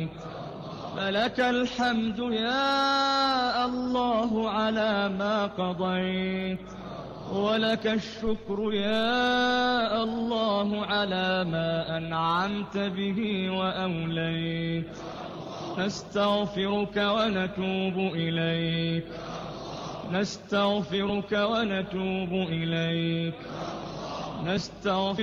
فلك الحمد يا الله على ما قضيت، ولك الشكر يا الله على ما أنعمت به وأوليت. نستغفرك ونتوب إليك، نستغفرك ونتوب إليك، نستغفرك